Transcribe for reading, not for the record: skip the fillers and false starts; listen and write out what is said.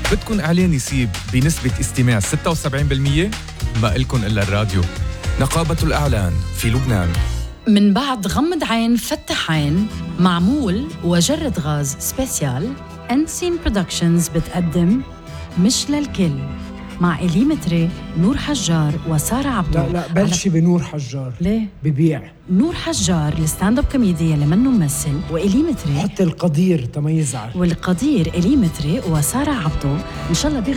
بدكن إعلان يسيب بنسبة استماع 76%؟ ما إلكن إلا الراديو. نقابة الإعلان في لبنان. من بعد غمض عين فتح عين، معمول وجرد غاز سبيسيال، أنسين برودكشنز بتقدم مش للكل مع إليمتري، نور حجار وسارة عبدو. لا بلشي بنور حجار. ليه؟ ببيع نور حجار الستاند اب كوميدي اللي منه ممثل، وإليمتري حط القدير تميز على والقدير إليمتري وسارة عبدو. إن شاء الله